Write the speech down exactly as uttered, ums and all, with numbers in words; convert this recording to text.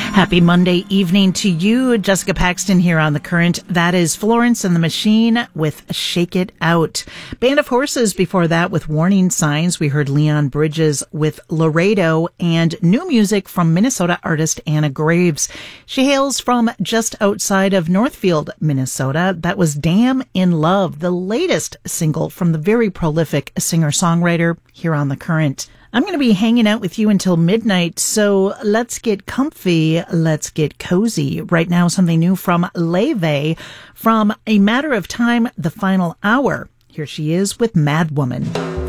Happy Monday evening to you. Jessica Paxton here on The Current. That is Florence and the Machine with Shake It Out. Band of Horses before that with Warning Signs. We heard Leon Bridges with Laredo, and new music from Minnesota artist Anna Graves. She hails from just outside of Northfield, Minnesota. That was Damn in Love, the latest single from the very prolific singer-songwriter here on The Current. I'm going to be hanging out with you until midnight, so let's get comfy, let's get cozy. Right now, something new from Leve from A Matter of Time, The Final Hour. Here she is with Mad Woman.